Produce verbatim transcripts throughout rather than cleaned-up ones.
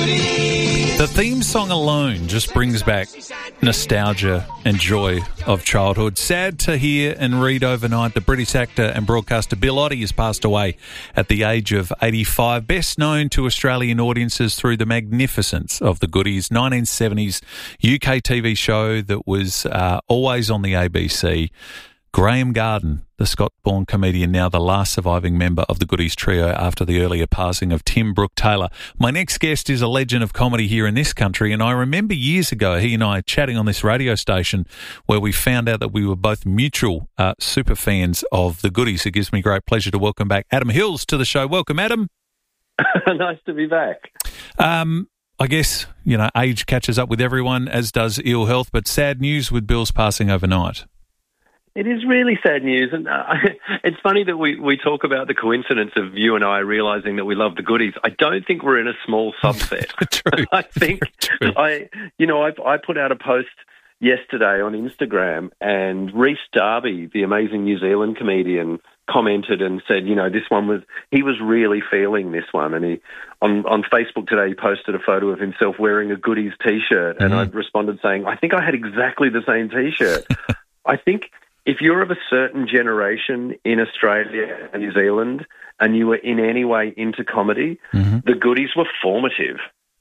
Goodies. The theme song alone just brings back nostalgia and joy of childhood. Sad to hear and read overnight the British actor and broadcaster Bill Oddie has passed away at the age of eighty-five, best known to Australian audiences through the magnificence of The Goodies, nineteen seventies U K T V show that was uh, always on the A B C. Graham Garden, the Scott-born comedian, now the last surviving member of the Goodies trio after the earlier passing of Tim Brooke-Taylor. My next guest is a legend of comedy here in this country, and I remember years ago he and I chatting on this radio station where we found out that we were both mutual uh, super fans of the Goodies. It gives me great pleasure to welcome back Adam Hills to the show. Welcome, Adam. Nice to be back. Um, I guess, you know, age catches up with everyone, as does ill health, but sad news with Bill's passing overnight. It is really sad news, and uh, it's funny that we, we talk about the coincidence of you and I realising that we love the Goodies. I don't think we're in a small subset. True. I think I, you know, I, I put out a post yesterday on Instagram, and Rhys Darby, the amazing New Zealand comedian, commented and said, you know, this one was he was really feeling this one, and he on on Facebook today he posted a photo of himself wearing a Goodies T-shirt, and mm-hmm. I responded saying, I think I had exactly the same T-shirt. I think. If you're of a certain generation in Australia and New Zealand and you were in any way into comedy, mm-hmm. the Goodies were formative.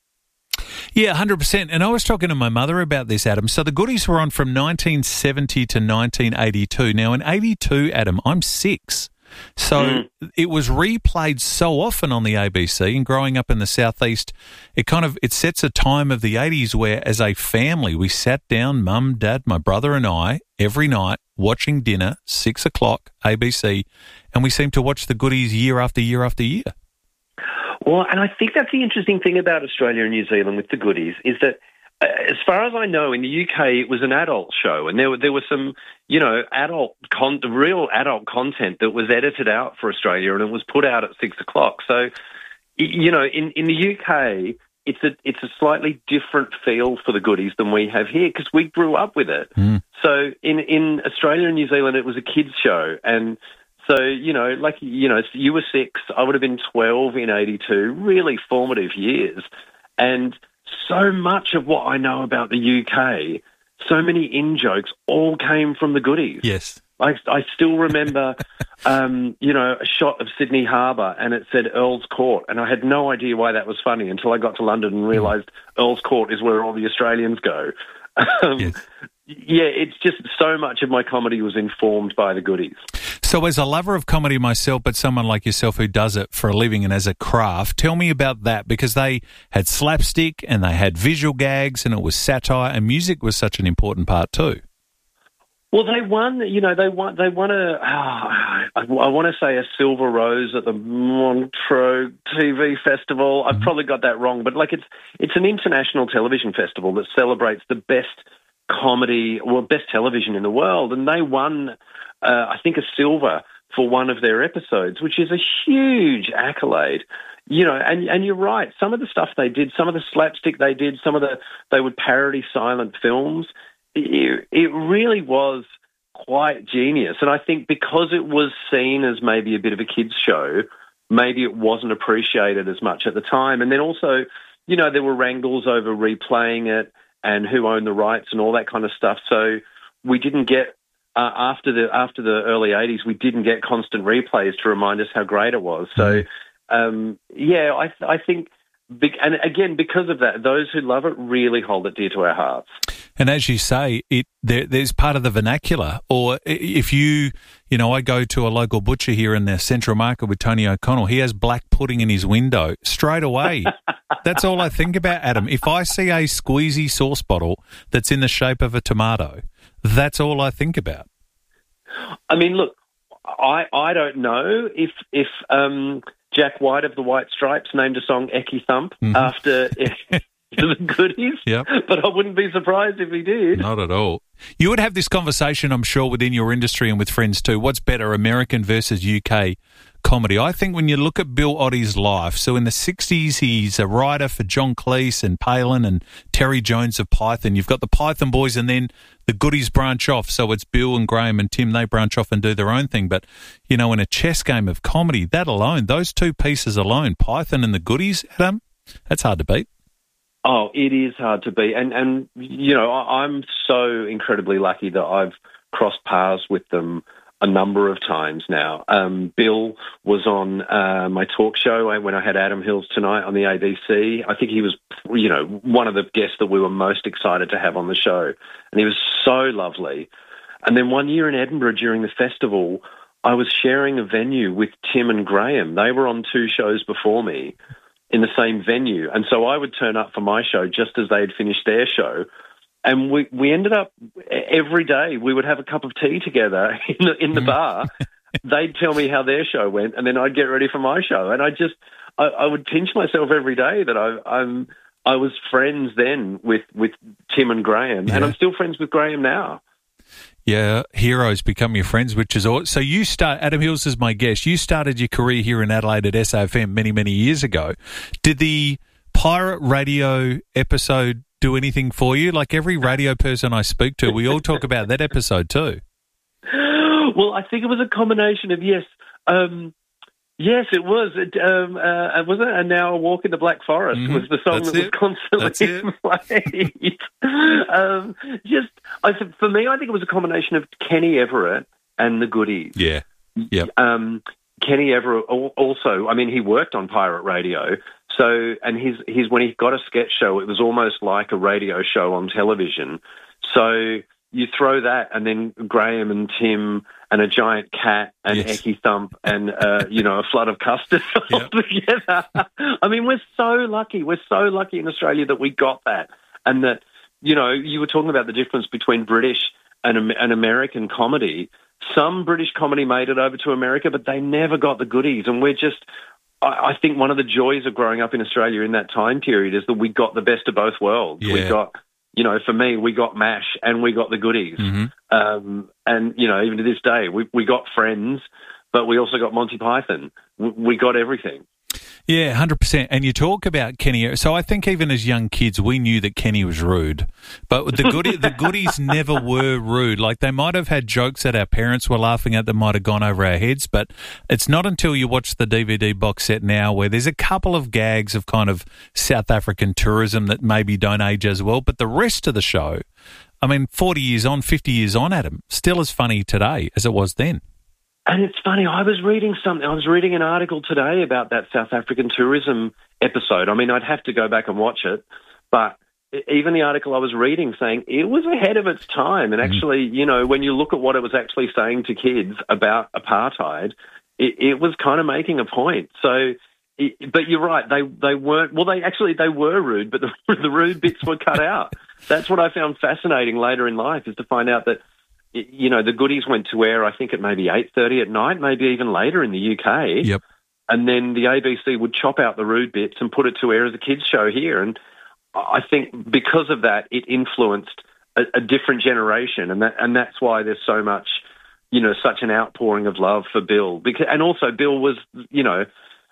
Yeah, one hundred percent. And I was talking to my mother about this, Adam. So the Goodies were on from nineteen seventy to nineteen eighty-two. Now, in eighty-two, Adam, I'm six. So mm. it was replayed so often on the A B C, and growing up in the southeast, it kind of it sets a time of the eighties where, as a family, we sat down, mum, dad, my brother, and I every night watching dinner, six o'clock A B C, and we seemed to watch the Goodies year after year after year. Well, and I think that's the interesting thing about Australia and New Zealand with the Goodies is that. As far as I know, in the U K, it was an adult show, and there were there was some, you know, adult con- real adult content that was edited out for Australia, and it was put out at six o'clock. So, you know, in, in the U K, it's a it's a slightly different feel for the Goodies than we have here because we grew up with it. Mm. So, in in Australia and New Zealand, it was a kids show, and so you know, like you know, you were six, I would have been twelve in eighty-two, really formative years, and. So much of what I know about the U K, so many in-jokes, all came from the Goodies. Yes. I, I still remember, um, you know, a shot of Sydney Harbour and it said Earl's Court, and I had no idea why that was funny until I got to London and realised mm. Earl's Court is where all the Australians go. Um, yes. Yeah, it's just so much of my comedy was informed by the Goodies. So as a lover of comedy myself, but someone like yourself who does it for a living and as a craft, tell me about that, because they had slapstick and they had visual gags and it was satire, and music was such an important part too. Well, they won, you know, they won, they won a, oh, I, I want to say a silver rose at the Montreux T V Festival. Mm-hmm. I've probably got that wrong, but like it's it's an international television festival that celebrates the best comedy, well, best television in the world, and they won, uh, I think, a silver for one of their episodes, which is a huge accolade. You know, and and you're right. Some of the stuff they did, some of the slapstick they did, some of the they would parody silent films. It, it really was quite genius, and I think because it was seen as maybe a bit of a kids' show, maybe it wasn't appreciated as much at the time. And then also, you know, there were wrangles over replaying it and who owned the rights and all that kind of stuff. So we didn't get, uh, after the after the early eighties, we didn't get constant replays to remind us how great it was. So, um, yeah, I, I think, and again, because of that, those who love it really hold it dear to our hearts. And as you say, it there, there's part of the vernacular. Or if you, you know, I go to a local butcher here in the Central Market with Tony O'Connell, he has black pudding in his window. Straight away, that's all I think about, Adam. If I see a squeezy sauce bottle that's in the shape of a tomato, that's all I think about. I mean, look, I I don't know if if um, Jack White of the White Stripes named a song Ecky Thump mm-hmm. after... the Goodies, yep. But I wouldn't be surprised if he did. Not at all. You would have this conversation, I'm sure, within your industry and with friends too. What's better, American versus U K comedy? I think when you look at Bill Oddie's life, so in the sixties, he's a writer for John Cleese and Palin and Terry Jones of Python. You've got the Python boys, and then the Goodies branch off. So it's Bill and Graham and Tim, they branch off and do their own thing. But, you know, in a chess game of comedy, that alone, those two pieces alone, Python and the Goodies, Adam, that's hard to beat. Oh, it is hard to beat. And, and you know, I, I'm so incredibly lucky that I've crossed paths with them a number of times now. Um, Bill was on uh, my talk show when I had Adam Hills Tonight on the A B C. I think he was, you know, one of the guests that we were most excited to have on the show. And he was so lovely. And then one year in Edinburgh during the festival, I was sharing a venue with Tim and Graham. They were on two shows before me in the same venue. And so I would turn up for my show just as they had finished their show. And we, we ended up every day we would have a cup of tea together in the, in the bar. They'd tell me how their show went, and then I'd get ready for my show. And I just, I, I would pinch myself every day that I, I'm, I was friends then with, with Tim and Graham, yeah. and I'm still friends with Graham now. Yeah, heroes become your friends, which is all. So you start. Adam Hills is my guest. You started your career here in Adelaide at S A F M many, many years ago. Did the pirate radio episode do anything for you? Like every radio person I speak to, we all talk about that episode too. Well, I think it was a combination of yes, um, yes, it was. It, um, uh, it wasn't. And now a walk in the Black Forest mm-hmm. was the song That's that it. was constantly played. um, just I, for me, I think it was a combination of Kenny Everett and the Goodies. Yeah, yeah. Um, Kenny Everett also. I mean, he worked on pirate radio. So, and his, his, when he got a sketch show, it was almost like a radio show on television. So you throw that and then Graham and Tim and a giant cat and yes. Ecky Thump and, uh, you know, a flood of custard all yep. together. I mean, we're so lucky. We're so lucky in Australia that we got that. And that, you know, you were talking about the difference between British and, and American comedy. Some British comedy made it over to America, but they never got the Goodies. And we're just... I think one of the joys of growing up in Australia in that time period is that we got the best of both worlds. Yeah. We got, you know, for me, we got MASH and we got the Goodies. Mm-hmm. Um, and, you know, even to this day, we, we got Friends, but we also got Monty Python. We, we got everything. Yeah, one hundred percent. And you talk about Kenny. So I think even as young kids, we knew that Kenny was rude. But the goodie, the Goodies never were rude. Like they might have had jokes that our parents were laughing at that might have gone over our heads. But it's not until you watch the D V D box set now where there's a couple of gags of kind of South African tourism that maybe don't age as well. But the rest of the show, I mean, forty years on, fifty years on, Adam, still as funny today as it was then. And it's funny, I was reading something, I was reading an article today about that South African tourism episode. I mean, I'd have to go back and watch it, but even the article I was reading saying it was ahead of its time. And actually, you know, when you look at what it was actually saying to kids about apartheid, it, it was kind of making a point. So, it, but you're right, they they weren't, well, they actually, they were rude, but the, the rude bits were cut out. That's what I found fascinating later in life, is to find out that, you know, the Goodies went to air, I think, at maybe eight thirty at night, maybe even later in the U K. Yep. And then the A B C would chop out the rude bits and put it to air as a kids' show here. And I think because of that, it influenced a, a different generation. And that, and that's why there's so much, you know, such an outpouring of love for Bill. Because, and also Bill was, you know,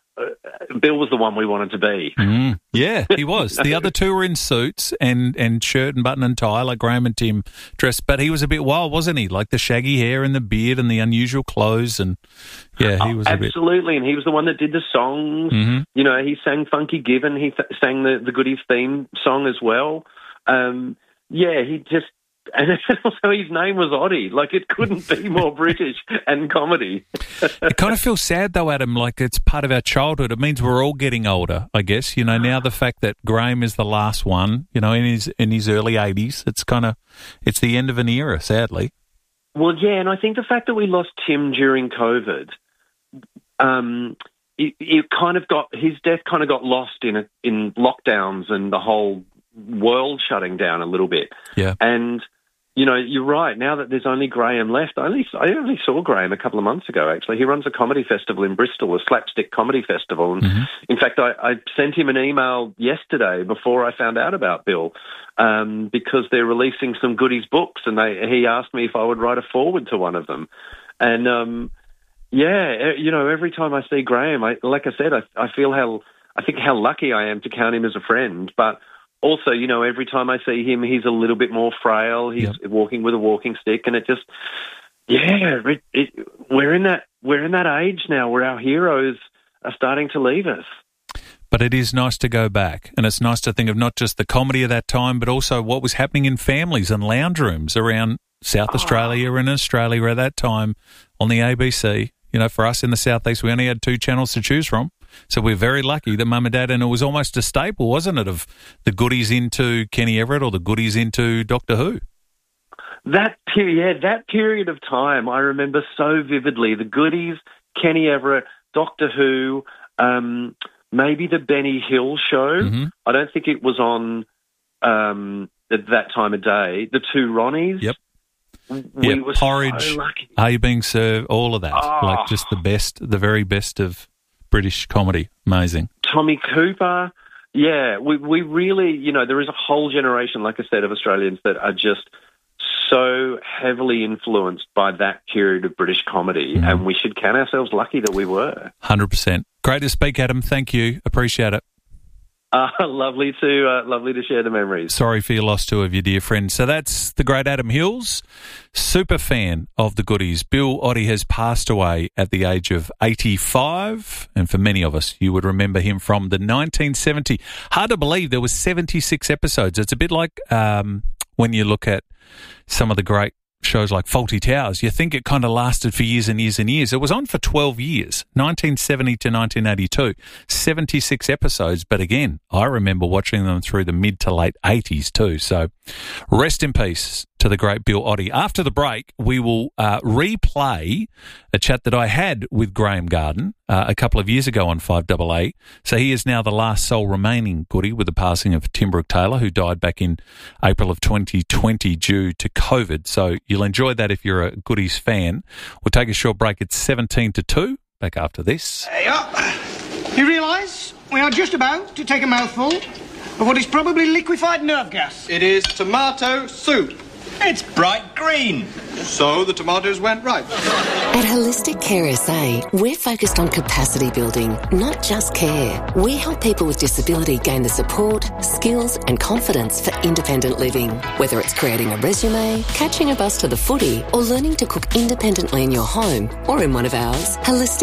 Uh, Bill was the one we wanted to be. Mm, yeah, he was. The other two were in suits and, and shirt and button and tie, like Graham and Tim dressed. But he was a bit wild, wasn't he? Like the shaggy hair and the beard and the unusual clothes. And yeah, he was oh, a bit... absolutely. And he was the one that did the songs. Mm-hmm. You know, he sang Funky Given. He th- sang the, the Goodies theme song as well. Um, yeah, he just... And also his name was Oddie. Like, it couldn't be more British and comedy. It kind of feels sad, though, Adam, like it's part of our childhood. It means we're all getting older, I guess. You know, now the fact that Graham is the last one, you know, in his in his early eighties, it's kind of, it's the end of an era, sadly. Well, yeah, and I think the fact that we lost Tim during COVID, um, it, it kind of got, his death kind of got lost in a, in lockdowns and the whole world shutting down a little bit. Yeah. And, you know, you're right. Now that there's only Graham left, I only, I only saw Graham a couple of months ago, actually. He runs a comedy festival in Bristol, a slapstick comedy festival. And mm-hmm. in fact, I, I sent him an email yesterday before I found out about Bill, um, because they're releasing some Goodies books, and they, he asked me if I would write a foreword to one of them. And, um, yeah, you know, every time I see Graham, I, like I said, I, I feel how, I think how lucky I am to count him as a friend, but also, you know, every time I see him, he's a little bit more frail. He's yep. walking with a walking stick, and it just, yeah, it, it, we're in that we're in that age now where our heroes are starting to leave us. But it is nice to go back, and it's nice to think of not just the comedy of that time, but also what was happening in families and lounge rooms around South oh. Australia and Australia at that time on the A B C. You know, for us in the southeast, we only had two channels to choose from, so we're very lucky that Mum and Dad, and it was almost a staple, wasn't it, of the goodies into Kenny Everett or the goodies into Doctor Who. That period, yeah, that period of time, I remember so vividly. The goodies, Kenny Everett, Doctor Who. Um, Maybe the Benny Hill show. Mm-hmm. I don't think it was on um, at that time of day. The two Ronnies. Yep. We yep. were Porridge, so lucky. Are You Being Served? All of that. Oh. Like just the best, the very best of British comedy. Amazing. Tommy Cooper. Yeah, we we really, you know, there is a whole generation, like I said, of Australians that are just so heavily influenced by that period of British comedy, mm. and we should count ourselves lucky that we were. one hundred percent. Great to speak, Adam. Thank you. Appreciate it. Uh, lovely to uh, lovely to share the memories. Sorry for your loss too of your dear friend. So that's the great Adam Hills, super fan of the goodies. Bill Oddie has passed away at the age of eighty-five, and for many of us, you would remember him from the nineteen seventy. Hard to believe there was seventy-six episodes. It's a bit like um, when you look at some of the great shows like Fawlty Towers. You think it kind of lasted for years and years and years. It was on for twelve years, nineteen seventy to nineteen eighty-two, seventy-six episodes. But again, I remember watching them through the mid to late eighties too. So rest in peace to the great Bill Oddie. After the break, we will uh, replay a chat that I had with Graham Garden uh, a couple of years ago on five A A. So he is now the last sole remaining goodie with the passing of Tim Brooke Taylor, who died back in April of twenty twenty due to COVID. So you'll enjoy that if you're a goodies fan. We'll take a short break. It's seventeen to two. Back after this. Hey up. You realise we are just about to take a mouthful of what is probably liquefied nerve gas. It is tomato soup. It's bright green. So the tomatoes went right. At Holistic Care S A, we're focused on capacity building, not just care. We help people with disability gain the support, skills and confidence for independent living. Whether it's creating a resume, catching a bus to the footy, or learning to cook independently in your home or in one of ours, Holistic